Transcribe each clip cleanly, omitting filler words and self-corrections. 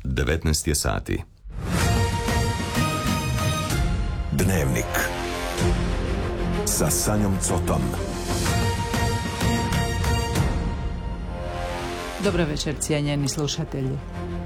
19 je sati. Dnevnik sa Sanjom Cotom. Dobro večer, cijenjeni slušatelji.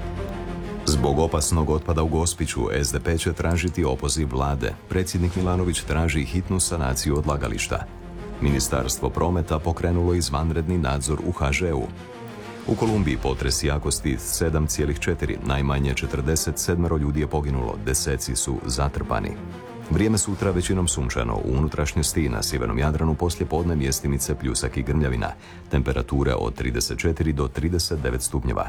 Zbog opasnog otpada u Gospiću, SDP će tražiti opoziv vlade. Predsjednik Milanović traži hitnu sanaciju odlagališta. Ministarstvo prometa pokrenulo izvanredni nadzor u HŽ-u. U Kolumbiji potres jakosti 7,4, najmanje 47 ljudi je poginulo, deseci su zatrpani. Vrijeme sutra većinom sunčano, u unutrašnjosti i na sjevernom Jadranu poslijepodne mjestimice pljusak i grmljavina. Temperature od 34 do 39 stupnjeva.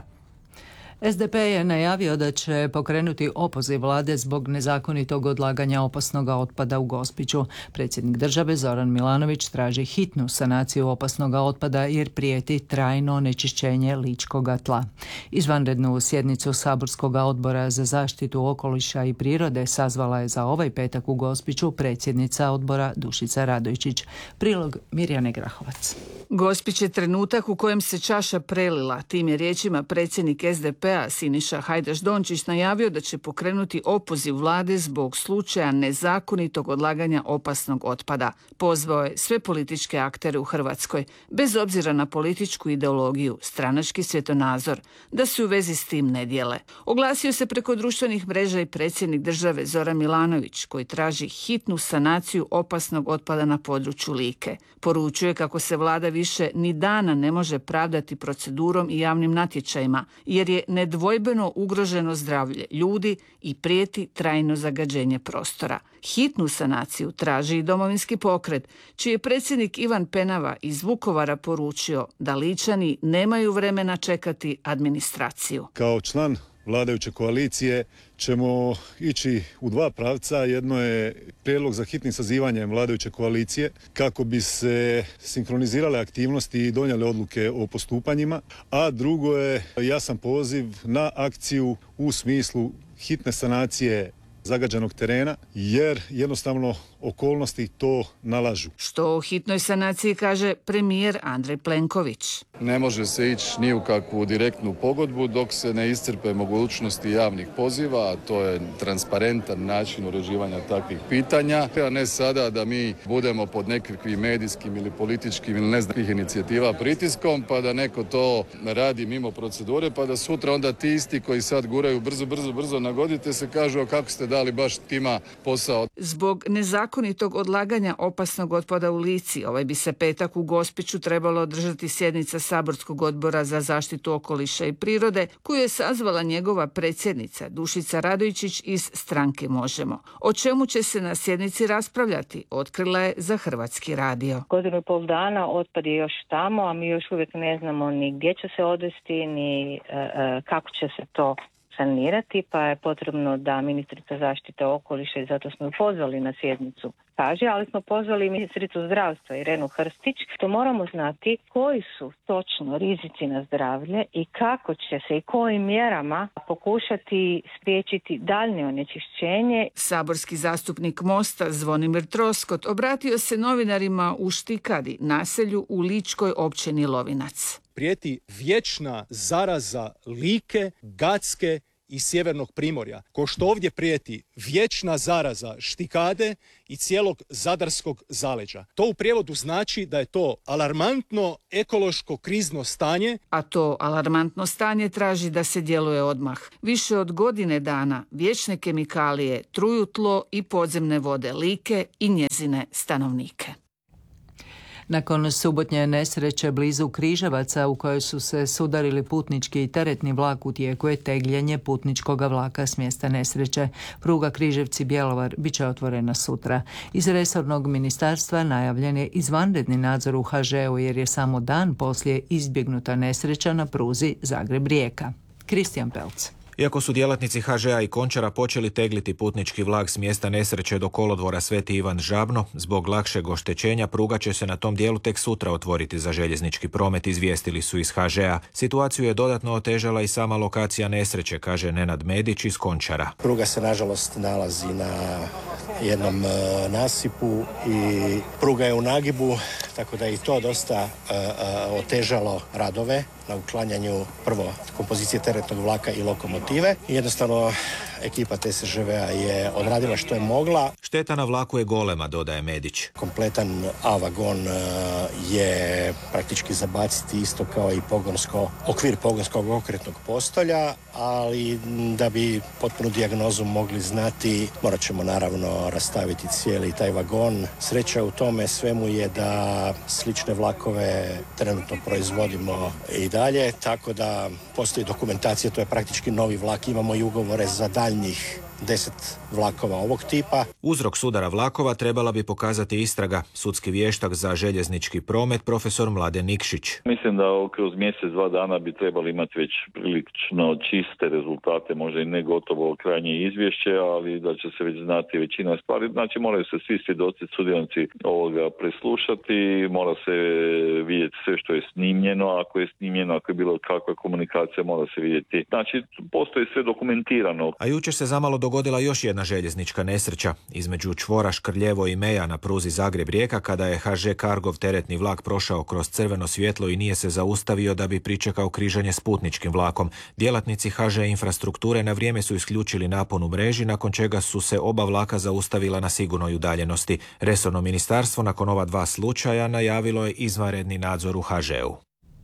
SDP je najavio da će pokrenuti opoziv vlade zbog nezakonitog odlaganja opasnog otpada u Gospiću. Predsjednik države Zoran Milanović traži hitnu sanaciju opasnog otpada jer prijeti trajno onečišćenje ličkog tla. Izvanrednu sjednicu Saborskog odbora za zaštitu okoliša i prirode sazvala je za ovaj petak u Gospiću predsjednica odbora Dušica Radojčić. Prilog Mirjane Grahovac. Gospić je trenutak u kojem se čaša prelila. Tim je riječima predsjednik SDP-a Siniša Hajdaš Dončić najavio da će pokrenuti opoziv vlade zbog slučaja nezakonitog odlaganja opasnog otpada. Pozvao je sve političke aktere u Hrvatskoj, bez obzira na političku ideologiju, stranački svjetonazor, da se u vezi s tim ne dijele. Oglasio se preko društvenih mreža i predsjednik države Zoran Milanović, koji traži hitnu sanaciju opasnog otpada na području Like. Poručuje kako se vlada više ni dana ne može pravdati procedurom i javnim natječajima, jer je nedvojbeno ugroženo zdravlje ljudi i prijeti trajno zagađenje prostora. Hitnu sanaciju traži i Domovinski pokret, čiji je predsjednik Ivan Penava iz Vukovara poručio da Ličani nemaju vremena čekati administraciju. Kao član vladajuće koalicije ćemo ići u dva pravca. Jedno je prijedlog za hitnim sazivanjem vladajuće koalicije kako bi se sinkronizirale aktivnosti i donijele odluke o postupanjima, a drugo je jasan poziv na akciju u smislu hitne sanacije zagađenog terena, jer jednostavno okolnosti to nalažu. Što o hitnoj sanaciji kaže premijer Andrej Plenković. Ne može se ići ni u kakvu direktnu pogodbu dok se ne iscrpe mogućnosti javnih poziva, a to je transparentan način uređivanja takvih pitanja, a ne sada da mi budemo pod nekakvim medijskim ili političkim ili ne znam inicijativa pritiskom, pa da neko to radi mimo procedure, pa da sutra onda ti isti koji sad guraju brzo nagodite se kažu a kako ste dali baš tima posao. Zbog nezakonitog odlaganja opasnog otpada u Lici, ovaj bi se petak u Gospiću trebalo održati sjednica Saborskog odbora za zaštitu okoliša i prirode, koju je sazvala njegova predsjednica Dušica Radojčić iz stranke Možemo. O čemu će se na sjednici raspravljati, otkrila je za Hrvatski radio. 1,5 dana otpad je još tamo, a mi još uvijek ne znamo ni gdje će se odvesti, ni kako će se to sanirati, pa je potrebno da ministrica zaštite okoliša, i zato smo pozvali na sjednicu, kaže, ali smo pozvali ministricu zdravstva Irenu Hrstić, što moramo znati koji su točno rizici na zdravlje i kako će se i kojim mjerama pokušati spriječiti daljnje onečišćenje. Saborski zastupnik Mosta Zvonimir Troskot obratio se novinarima u Štikadi, naselju u ličkoj općini Lovinac. Prijeti vječna zaraza Like, Gacke i sjevernog Primorja, ko što ovdje prijeti vječna zaraza Štikade i cijelog zadarskog zaleđa. To u prijevodu znači da je to alarmantno ekološko krizno stanje. A to alarmantno stanje traži da se djeluje odmah. Više od godine dana vječne kemikalije truju tlo i podzemne vode Like i njezine stanovnike. Nakon subotnje nesreće blizu Križevaca u kojoj su se sudarili putnički i teretni vlak, u tijeku je tegljenje putničkog vlaka s mjesta nesreće. Pruga Križevci-Bjelovar bit će otvorena sutra. Iz resornog ministarstva najavljen je izvanredni nadzor u HŽ-u jer je samo dan poslije izbjegnuta nesreća na pruzi Zagreb-Rijeka. Kristijan Pelc. Iako su djelatnici HŽ-a i Končara počeli tegliti putnički vlak s mjesta nesreće do kolodvora Sveti Ivan Žabno, zbog lakšeg oštećenja pruga će se na tom dijelu tek sutra otvoriti za željeznički promet, izvijestili su iz HŽ-a. Situaciju je dodatno otežala i sama lokacija nesreće, kaže Nenad Medić iz Končara. Pruga se nažalost nalazi na jednom nasipu i pruga je u nagibu, tako da je i to dosta otežalo radove na uklanjanju prvo kompozicije teretnog vlaka i lokomotive. I jednostavno ekipa TSŽV-a je odradila što je mogla. Šteta na vlaku je golema, dodaje Medić. Kompletan A-vagon je praktički zabaciti isto kao i okvir pogonskog okretnog postolja, ali da bi potpunu dijagnozu mogli znati, morat ćemo naravno rastaviti cijeli taj vagon. Sreća u tome svemu je da slične vlakove trenutno proizvodimo i dalje, tako da postoji dokumentacija, to je praktički novi vlak, imamo i ugovore za daljnjih 10 vlakova ovog tipa. Uzrok sudara vlakova trebala bi pokazati istraga. Sudski vještak za željeznički promet profesor Mladen Nikšić. Mislim da kroz mjesec, 2 dana bi trebali imati već prilično čiste rezultate, možda i ne gotovo krajnje izvješće, ali da će se već znati većina stvari. Znači moraju se svi svjedoci, sudionici ovoga preslušati, mora se vidjeti sve što je snimljeno, ako je snimljeno, ako je bilo kakva komunikacija, mora se vidjeti. Znači postoji sve dokumentirano. A jučer se zamalo dogodila još jedna željeznička nesreća između čvora Škrljevo i Meja na pruzi Zagreb-Rijeka kada je HŽ Cargov teretni vlak prošao kroz crveno svjetlo i nije se zaustavio da bi pričekao križanje s putničkim vlakom. Djelatnici HŽ Infrastrukture na vrijeme su isključili napon u mreži, nakon čega su se oba vlaka zaustavila na sigurnoj udaljenosti. Resorno ministarstvo nakon ova 2 slučaja najavilo je izvanredni nadzor u HŽ-u.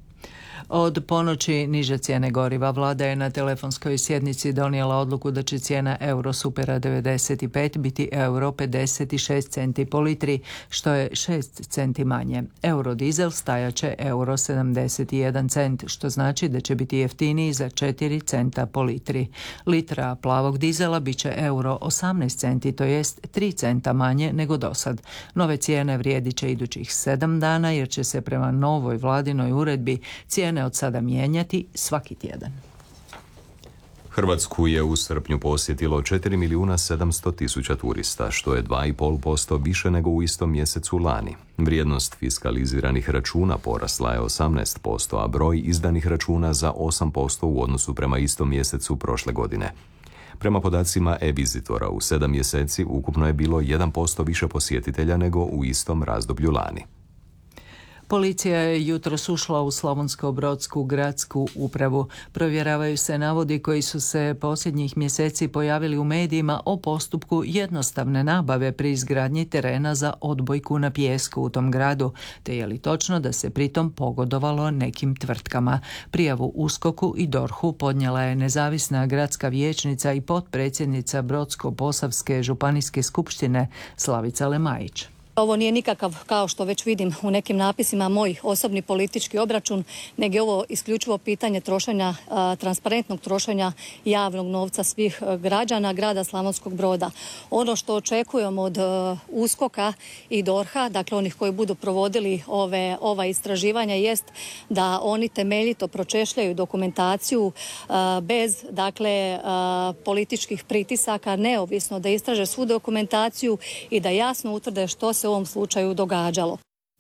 Od ponoći niže cijene goriva. Vlada je na telefonskoj sjednici donijela odluku da će cijena Eurosupera 95 biti euro 56 centi po litri, što je 6 centi manje. Eurodizel stajaće euro 71 cent, što znači da će biti jeftiniji za 4 centa po litri. Litra plavog dizela bit će euro 18 centi, to jest 3 centa manje nego dosad. Nove cijene vrijedit će idućih 7 dana jer će se prema novoj vladinoj uredbi cijene od sada mijenjati svaki tjedan. Hrvatsku je u srpnju posjetilo 4.700.000 turista, što je 2,5% više nego u istom mjesecu lani. Vrijednost fiskaliziranih računa porasla je 18%, a broj izdanih računa za 8% u odnosu prema istom mjesecu prošle godine. Prema podacima e-vizitora u 7 mjeseci ukupno je bilo 1% više posjetitelja nego u istom razdoblju lani. Policija je jutros ušla u Slavonsko-brodsku gradsku upravu. Provjeravaju se navodi koji su se posljednjih mjeseci pojavili u medijima o postupku jednostavne nabave pri izgradnji terena za odbojku na pijesku u tom gradu, te je li točno da se pritom pogodovalo nekim tvrtkama. Prijavu USKOK-u i DORH-u podnijela je nezavisna gradska vijećnica i potpredsjednica Brodsko-posavske županijske skupštine Slavica Lemajić. Ovo nije nikakav, kao što već vidim u nekim napisima, moj osobni politički obračun, nego je ovo isključivo pitanje trošenja, transparentnog trošenja javnog novca svih građana grada Slavonskog Broda. Ono što očekujemo od USKOK-a i DORH-a, dakle onih koji budu provodili ova istraživanja, jest da oni temeljito pročešljaju dokumentaciju bez, dakle, političkih pritisaka, neovisno da istraže svu dokumentaciju i da jasno utvrde što se u ovom slučaju događalo.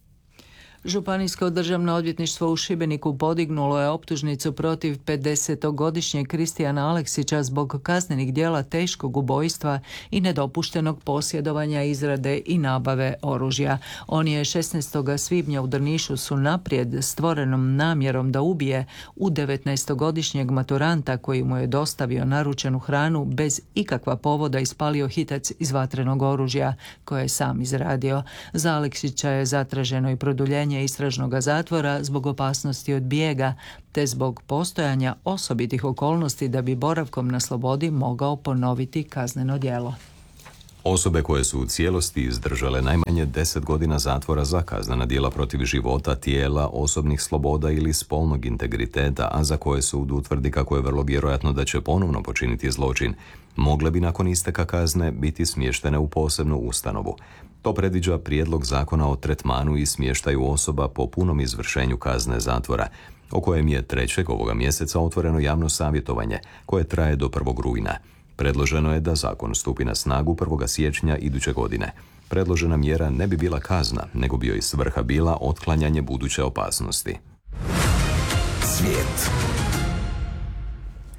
Županijsko državno odvjetništvo u Šibeniku podignulo je optužnicu protiv 50-godišnjeg Kristijana Aleksića zbog kaznenih djela teškog ubojstva i nedopuštenog posjedovanja, izrade i nabave oružja. On je 16. svibnja u Drnišu su naprijed stvorenom namjerom da ubije u 19-godišnjeg maturanta koji mu je dostavio naručenu hranu bez ikakva povoda ispalio hitac iz vatrenog oružja koje je sam izradio. Za Aleksića je zatraženo i produljenje istražnog zatvora zbog opasnosti od bijega te zbog postojanja osobitih okolnosti da bi boravkom na slobodi mogao ponoviti kazneno djelo. Osobe koje su u cijelosti izdržale najmanje 10 godina zatvora za kaznena djela protiv života, tijela, osobnih sloboda ili spolnog integriteta, a za koje sud utvrdi kako je vrlo vjerojatno da će ponovno počiniti zločin, mogle bi nakon isteka kazne biti smještene u posebnu ustanovu. To predviđa prijedlog zakona o tretmanu i smještaju osoba po punom izvršenju kazne zatvora, o kojem je 3. ovoga mjeseca otvoreno javno savjetovanje, koje traje do 1. rujna. Predloženo je da zakon stupi na snagu 1. siječnja iduće godine. Predložena mjera ne bi bila kazna, nego bi joj svrha bila otklanjanje buduće opasnosti. Svijet.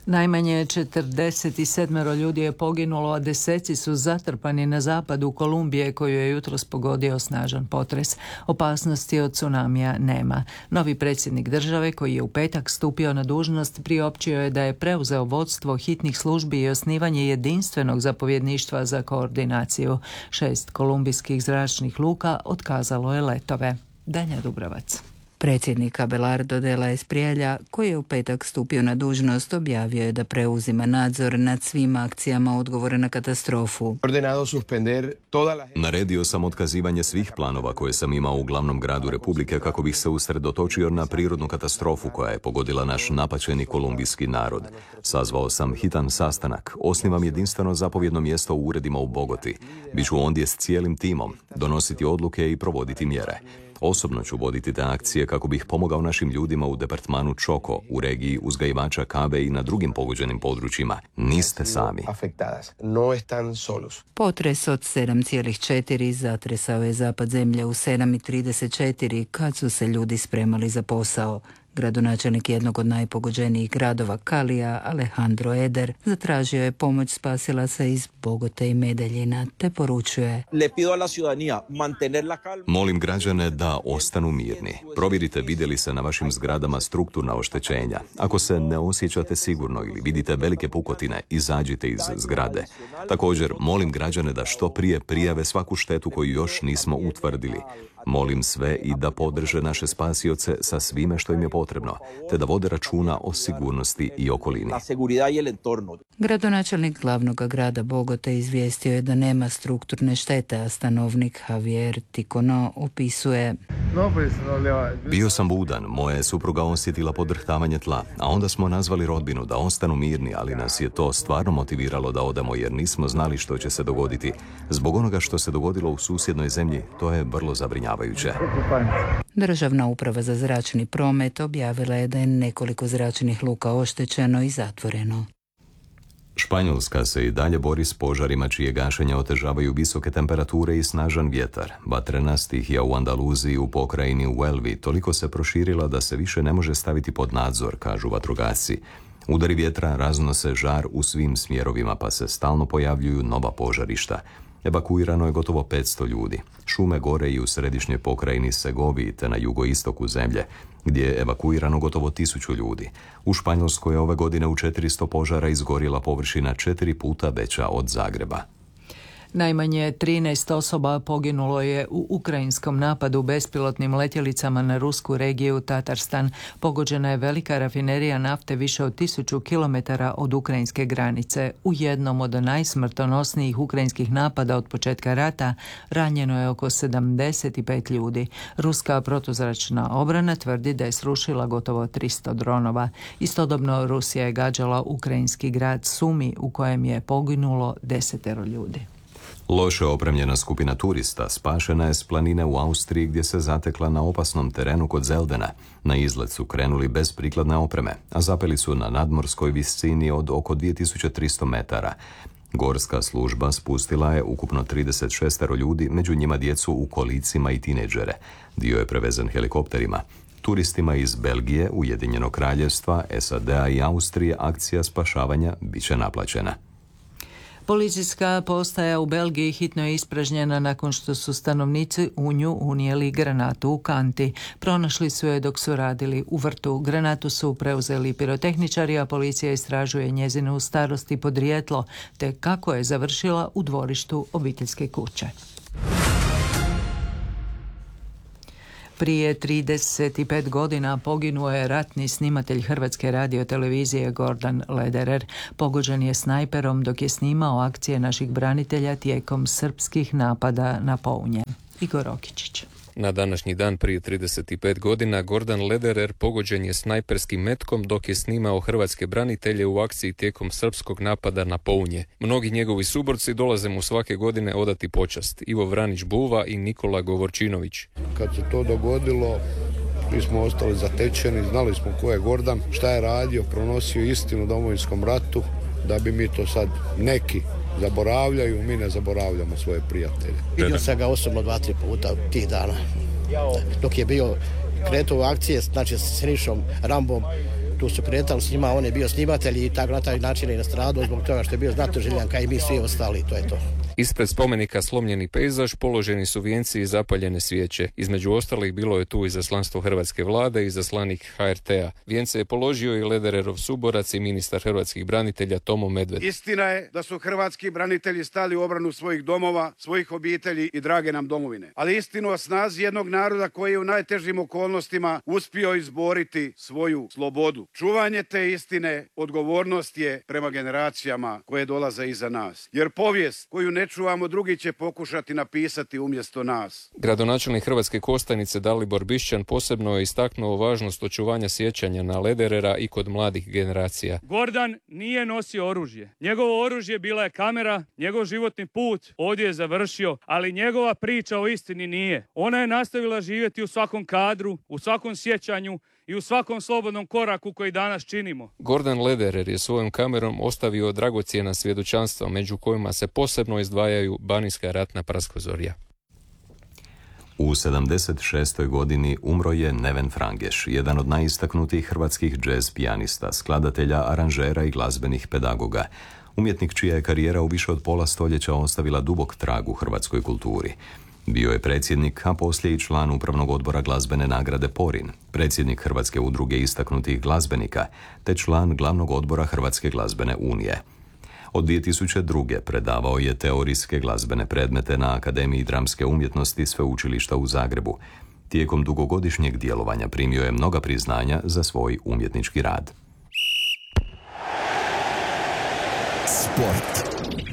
Najmanje 47 ljudi je poginulo, a deseci su zatrpani na zapadu Kolumbije koju je jutros pogodio snažan potres. Opasnosti od tsunamija nema. Novi predsjednik države koji je u petak stupio na dužnost priopćio je da je preuzeo vodstvo hitnih službi i osnivanje jedinstvenog zapovjedništva za koordinaciju. 6 kolumbijskih zračnih luka otkazalo je letove. Danja Dubrovac. Predsjednik Abelardo de la Espriella, koji je u petak stupio na dužnost, objavio je da preuzima nadzor nad svim akcijama odgovora na katastrofu. Naredio sam otkazivanje svih planova koje sam imao u glavnom gradu Republike kako bih se usredotočio na prirodnu katastrofu koja je pogodila naš napaćeni kolumbijski narod. Sazvao sam hitan sastanak, osnivam jedinstveno zapovjedno mjesto u uredima u Bogoti. Biću ondje s cijelim timom, donositi odluke i provoditi mjere. Osobno ću voditi te akcije kako bih pomogao našim ljudima u departmanu Choco, u regiji uzgajivača kave i na drugim pogođenim područjima. Niste sami. Potres od 7,4 zatresao je zapad zemlje u 7:34 kad su se ljudi spremali za posao. Gradonačelnik jednog od najpogođenijih gradova Kalija, Alejandro Eder, zatražio je pomoć spasilaca iz Bogote i Medeljina, te poručuje: Molim građane da ostanu mirni. Provjerite vidjeli se na vašim zgradama strukturna oštećenja. Ako se ne osjećate sigurno ili vidite velike pukotine, izađite iz zgrade. Također, molim građane da što prije prijave svaku štetu koju još nismo utvrdili. Molim sve i da podrže naše spasioce sa svime što im je potrebno, te da vode računa o sigurnosti i okolini. Gradonačelnik glavnog grada Bogote izvijestio je da nema strukturne štete, a stanovnik Javier Ticono opisuje: Bio sam budan, moja je supruga osjetila podrhtavanje tla, a onda smo nazvali rodbinu da ostanu mirni, ali nas je to stvarno motiviralo da odemo jer nismo znali što će se dogoditi. Zbog onoga što se dogodilo u susjednoj zemlji, to je vrlo zabrinjavajuće. Državna uprava za zračni promet objavila je da je nekoliko zračnih luka oštećeno i zatvoreno. Španjolska se i dalje bori s požarima čije gašenja otežavaju visoke temperature i snažan vjetar. Vatrena stihija u Andaluziji u pokrajini Huelvi toliko se proširila da se više ne može staviti pod nadzor, kažu vatrogasci. Udari vjetra raznose žar u svim smjerovima pa se stalno pojavljuju nova požarišta. Evakuirano je gotovo 500 ljudi. Šume gore i u središnjoj pokrajini Segoviji te na jugoistoku zemlje, gdje je evakuirano gotovo 1000 ljudi. U Španjolskoj je ove godine u 400 požara izgorjela površina 4 puta veća od Zagreba. Najmanje 13 osoba poginulo je u ukrajinskom napadu bespilotnim letjelicama na rusku regiju Tatarstan. Pogođena je velika rafinerija nafte više od 1000 km od ukrajinske granice. U jednom od najsmrtonosnijih ukrajinskih napada od početka rata ranjeno je oko 75 ljudi. Ruska protuzračna obrana tvrdi da je srušila gotovo 300 dronova. Istodobno Rusija je gađala ukrajinski grad Sumi u kojem je poginulo 10 ljudi. Loše opremljena skupina turista spašena je s planine u Austriji gdje se zatekla na opasnom terenu kod Zeldena. Na izlet su krenuli bez prikladne opreme, a zapeli su na nadmorskoj visini od oko 2300 metara. Gorska služba spustila je ukupno 36 ljudi, među njima djecu u kolicima i tinejdžere. Dio je prevezen helikopterima. Turistima iz Belgije, Ujedinjenog kraljevstva, SAD-a i Austrije akcija spašavanja bit će naplaćena. Policijska postaja u Belgiji hitno je ispražnjena nakon što su stanovnici u nju unijeli granatu u kanti. Pronašli su je dok su radili u vrtu. Granatu su preuzeli pirotehničari, a policija istražuje njezinu starost i podrijetlo, te kako je završila u dvorištu obiteljske kuće. Prije 35 godina poginuo je ratni snimatelj Hrvatske radiotelevizije Gordan Lederer. Pogođen je snajperom dok je snimao akcije naših branitelja tijekom srpskih napada na Pounje. Igor Okičić. Na današnji dan prije 35 godina Gordan Lederer pogođen je snajperskim metkom dok je snimao hrvatske branitelje u akciji tijekom srpskog napada na Pounje. Mnogi njegovi suborci dolaze mu svake godine odati počast. Ivo Vranić Bulva i Nikola Govorčinović. Kad se to dogodilo, mi smo ostali zatečeni, znali smo ko je Gordan, šta je radio, pronosio istinu u Domovinskom ratu, da bi mi to sad neki zaboravljaju, mi ne zaboravljamo svoje prijatelje. Vidio sam ga osobno 2-3 puta tih dana. Dok je bio krenuo u akcije, znači s Sinišom Rambom, tu su kretali s njima, on je bio snimatelj i tako na taj način je nastradao zbog toga što je bio znatoželjan kao i mi svi ostali, to je to. Ispred spomenika slomljeni pejzaž, položeni su vijenci i zapaljene svijeće. Između ostalih bilo je tu izaslanstvo hrvatske vlade i izaslanik HRT-a. Vijence je položio i Ledererov suborac i ministar hrvatskih branitelja Tomo Medved. Istina je da su hrvatski branitelji stali u obranu svojih domova, svojih obitelji i drage nam domovine. Ali istinu o snazi jednog naroda koji je u najtežim okolnostima uspio izboriti svoju slobodu. Čuvanje te istine, odgovornost je prema generacijama koje dolaze iza nas. Jer povijest koju ne čuvamo, drugi će pokušati napisati umjesto nas. Gradonačelnik Hrvatske Kostajnice Dalibor Bišćan posebno je istaknuo važnost očuvanja sjećanja na Lederera i kod mladih generacija. Gordan nije nosio oružje. Njegovo oružje bila je kamera, njegov životni put ovdje je završio, ali njegova priča o istini nije. Ona je nastavila živjeti u svakom kadru, u svakom sjećanju i u svakom slobodnom koraku koji danas činimo. Gordan Lederer je svojom kamerom ostavio dragocjena svjedočanstva, među kojima se posebno izdvajaju banijska ratna praskozorja. U 76. godini umro je Neven Frangeš, jedan od najistaknutijih hrvatskih džez pijanista, skladatelja, aranžera i glazbenih pedagoga. Umjetnik čija je karijera u više od pola stoljeća ostavila dubok trag u hrvatskoj kulturi. Bio je predsjednik, a poslije i član upravnog odbora glazbene nagrade Porin, predsjednik Hrvatske udruge istaknutih glazbenika, te član glavnog odbora Hrvatske glazbene unije. Od 2002. predavao je teorijske glazbene predmete na Akademiji dramske umjetnosti Sveučilišta u Zagrebu. Tijekom dugogodišnjeg djelovanja primio je mnoga priznanja za svoj umjetnički rad. Sport.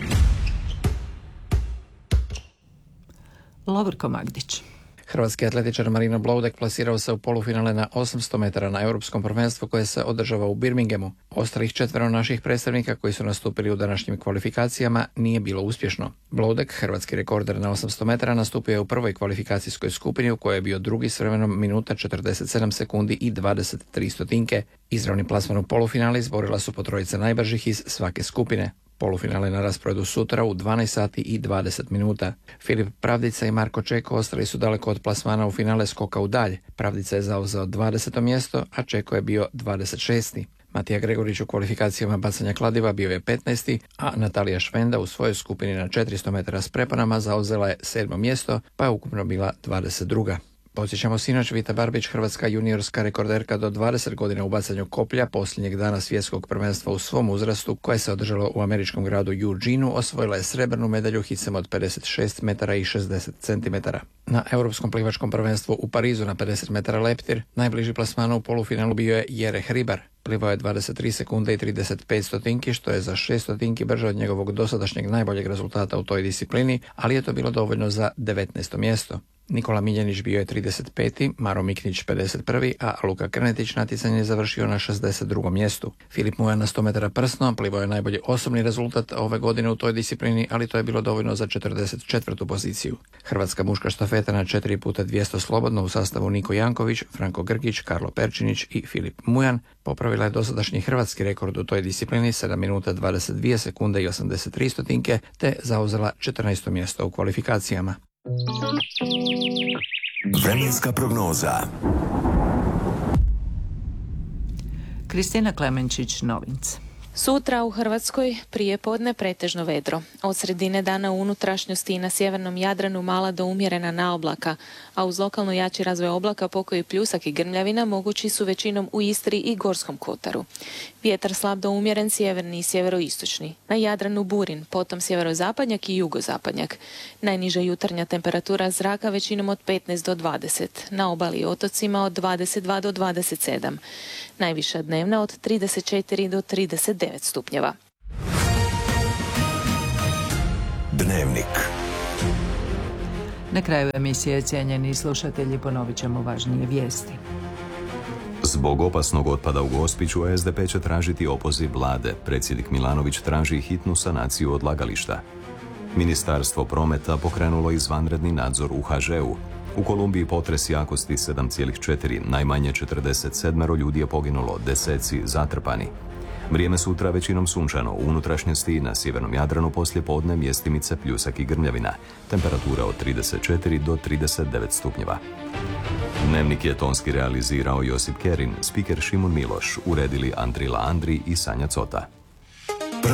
Lovorko Magdić. Hrvatski atletičar Marino Bloudek plasirao se u polufinale na 800 metara na Europskom prvenstvu koje se održava u Birminghamu. Ostalih 4 naših predstavnika koji su nastupili u današnjim kvalifikacijama nije bilo uspješno. Bloudek, hrvatski rekorder na 800 metara, nastupio je u prvoj kvalifikacijskoj skupini u kojoj je bio drugi s vremenom minuta 47 sekundi i 23 stotinke. Izravni plasman u polufinale izborila su po trojica najbržih iz svake skupine. Polufinale na rasporedu sutra u 12 sati i 20 minuta. Filip Pravdica i Marko Čeko ostali su daleko od plasmana u finale skoka u dalj. Pravdica je zauzeo 20. mjesto, a Čeko je bio 26. Matija Gregorić u kvalifikacijama bacanja kladiva bio je 15. a Natalija Švenda u svojoj skupini na 400 metara s preponama zauzela je 7. mjesto, pa je ukupno bila 22. Podsjećamo, sinoć Vita Barbić, hrvatska juniorska rekorderka do 20 godina u bacanju koplja, posljednjeg dana svjetskog prvenstva u svom uzrastu, koje se održalo u američkom gradu Eugeneu, osvojila je srebrnu medalju hicem od 56 metara i 60 centimetara. Na europskom plivačkom prvenstvu u Parizu na 50 metara leptir, najbliži plasmanu u polufinalu bio je Jere Hribar. Plivao je 23 sekunde i 35 stotinki, što je za 6 stotinki brže od njegovog dosadašnjeg najboljeg rezultata u toj disciplini, ali je to bilo dovoljno za 19. mjesto. Nikola Miljanić bio je 35. Maro Miknić 51. a Luka Krnetić natjecanje je završio na 62. mjestu. Filip Mujan na 100 metara prsno plivao je najbolji osobni rezultat ove godine u toj disciplini, ali to je bilo dovoljno za 44. poziciju. Hrvatska muška štafeta na 4x200 slobodno u sastavu Niko Janković, Franko Grgić, Karlo Perčinić i Filip Mujan popravila je dosadašnji hrvatski rekord u toj disciplini 7 minuta 22 sekunde i 83 stotinke, te zauzela 14. mjesto u kvalifikacijama. Vremenska prognoza. Kristina Klemenčić, Novince. Sutra u Hrvatskoj prije podne pretežno vedro. Od sredine dana u unutrašnjosti i na sjevernom Jadranu mala do umjerena naoblaka, a uz lokalno jači razvoj oblaka pokoji pljusak i grmljavina mogući su većinom u Istri i Gorskom kotaru. Vjetar slab do umjeren sjeverni i sjeveroistočni. Na Jadranu burin, potom sjeverozapadnjak i jugozapadnjak. Najniža jutarnja temperatura zraka većinom od 15 do 20. Na obali i otocima od 22 do 27. Najviša dnevna od 34 do 39 stupnjeva. Dnevnik. Na kraju emisije, cijenjeni slušatelji, ponovit ćemo važnije vijesti. Zbog opasnog otpada u Gospiću, SDP će tražiti opoziv vlade. Predsjednik Milanović traži hitnu sanaciju odlagališta. Ministarstvo prometa pokrenulo izvanredni nadzor u HŽ-u. U Kolumbiji potres jakosti 7,4, najmanje 47 ljudi je poginulo, deseci zatrpani. Vrijeme sutra većinom sunčano, u unutrašnjosti na sjevernom Jadranu poslije podne mjestimice pljusak i grmljavina. Temperatura od 34 do 39 stupnjeva. Dnevnik je tonski realizirao Josip Kerin, spiker Šimun Miloš, uredili Andrila Andri i Sanja Cota.